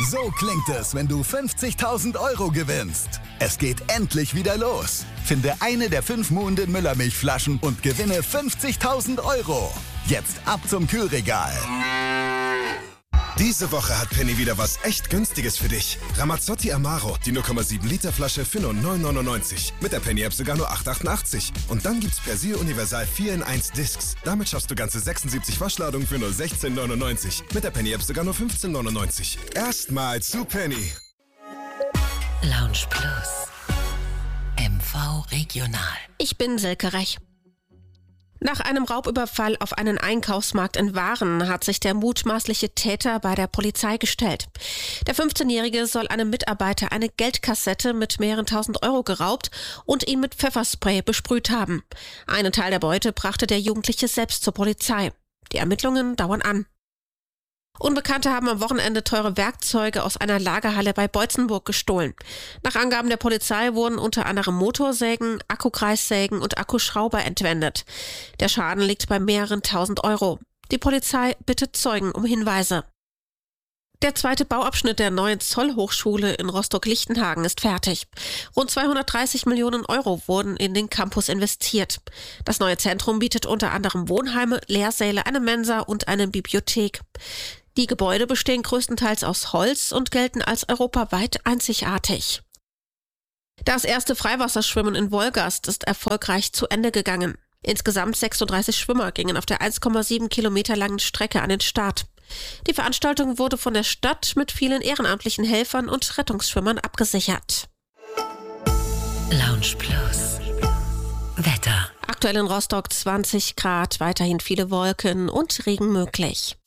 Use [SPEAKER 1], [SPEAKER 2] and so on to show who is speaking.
[SPEAKER 1] So klingt es, wenn du 50.000 Euro gewinnst. Es geht endlich wieder los. Finde eine der 5 Muhnden Müllermilchflaschen und gewinne 50.000 Euro. Jetzt ab zum Kühlregal.
[SPEAKER 2] Diese Woche hat Penny wieder was echt Günstiges für dich. Ramazzotti Amaro, die 0,7 Liter Flasche für nur 9,99. Mit der Penny-App sogar nur 8,88. Und dann gibt's Persil Universal 4 in 1 Discs. Damit schaffst du ganze 76 Waschladungen für nur 16,99. Mit der Penny-App sogar nur 15,99. Erstmal zu Penny.
[SPEAKER 3] Lounge Plus. MV Regional.
[SPEAKER 4] Ich bin Silke Rech. Nach einem Raubüberfall auf einen Einkaufsmarkt in Waren hat sich der mutmaßliche Täter bei der Polizei gestellt. Der 15-Jährige soll einem Mitarbeiter eine Geldkassette mit mehreren tausend Euro geraubt und ihn mit Pfefferspray besprüht haben. Einen Teil der Beute brachte der Jugendliche selbst zur Polizei. Die Ermittlungen dauern an. Unbekannte haben am Wochenende teure Werkzeuge aus einer Lagerhalle bei Beutzenburg gestohlen. Nach Angaben der Polizei wurden unter anderem Motorsägen, Akkukreissägen und Akkuschrauber entwendet. Der Schaden liegt bei mehreren tausend Euro. Die Polizei bittet Zeugen um Hinweise. Der zweite Bauabschnitt der neuen Zollhochschule in Rostock-Lichtenhagen ist fertig. Rund 230 Millionen Euro wurden in den Campus investiert. Das neue Zentrum bietet unter anderem Wohnheime, Lehrsäle, eine Mensa und eine Bibliothek. Die Gebäude bestehen größtenteils aus Holz und gelten als europaweit einzigartig. Das erste Freiwasserschwimmen in Wolgast ist erfolgreich zu Ende gegangen. Insgesamt 36 Schwimmer gingen auf der 1,7 Kilometer langen Strecke an den Start. Die Veranstaltung wurde von der Stadt mit vielen ehrenamtlichen Helfern und Rettungsschwimmern abgesichert.
[SPEAKER 3] Lounge Plus. Wetter.
[SPEAKER 4] Aktuell in Rostock 20 Grad, weiterhin viele Wolken und Regen möglich.